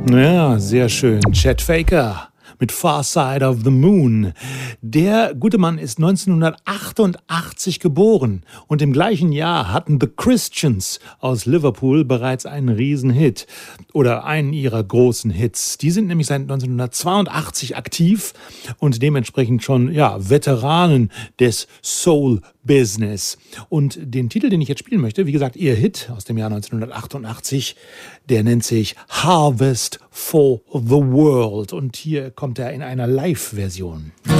Ja, sehr schön. Chet Faker mit Far Side of the Moon. Der gute Mann ist 1988 geboren und im gleichen Jahr hatten The Christians aus Liverpool bereits einen Riesenhit oder einen ihrer großen Hits. Die sind nämlich seit 1982 aktiv und dementsprechend schon Veteranen des Soul Business. Und den Titel, den ich jetzt spielen möchte, wie gesagt, ihr Hit aus dem Jahr 1988, der nennt sich Harvest for the World. Und hier kommt er in einer Live-Version.